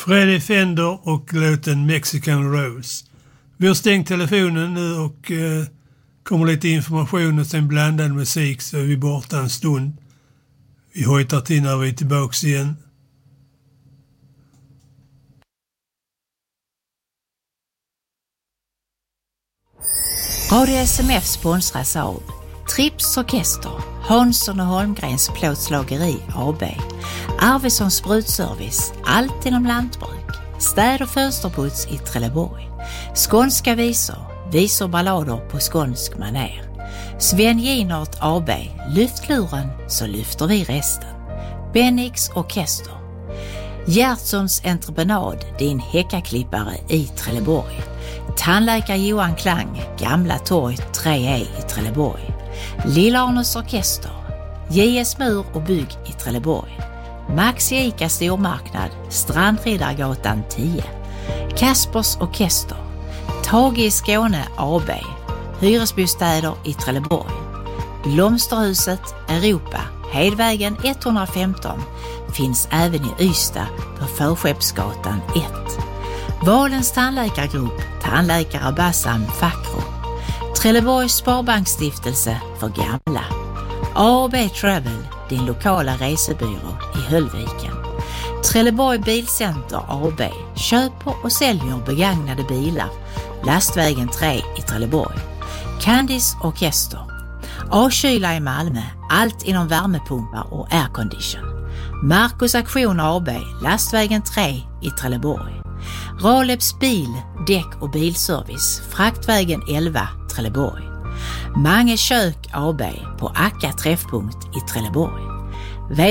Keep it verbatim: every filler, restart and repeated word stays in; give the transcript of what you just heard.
Freddy Fender och låten Mexican Rose. Vi har stängt telefonen nu och eh, kommer lite information och sen blandad musik, så är vi borta en stund. Vi hojtar till när vi är tillbaka igen. Radio S M F sponsras av Trips Orkester, Hansson och Holmgrens plåtslageri A B, Arvidsson Sprutservice, allt inom lantbruk, städ och fönsterputs i Trelleborg, skånska visor, visor ballader på skånsk maner, Sven Ginart A B, lyft luren så lyfter vi resten, Bennix Orkester, Gertsons entreprenad, din häckaklippare i Trelleborg, tandläkare Johan Klang, Gamla torg tre E i Trelleborg, Lilla Arnes Orkester, J S Mur och bygg i Trelleborg, Maxi Ica stormarknad, Strandriddargatan tio, Kaspers Orkester, Tage i Skåne A B, hyresbostäder i Trelleborg, Blomsterhuset Europa, Hedvägen etthundrafemton, finns även i Ystad på Förskeppsgatan ett. Valens tandläkargrupp, tandläkare Bassam Fakro, Trelleborgs Sparbanksstiftelse för gamla, A och B Travel, din lokala resebyrå i Höllviken, Trelleborg Bilcenter A B, köper och säljer begagnade bilar, Lastvägen tre i Trelleborg, Candice Orkester, A-kyla i Malmö, allt inom värmepumpar och aircondition, Marcus Aktion A B, Lastvägen tre i Trelleborg, Raleps bil, däck och bilservice, Fraktvägen elva, Trelleborg, Mange kök A B på Akka träffpunkt i Trelleborg,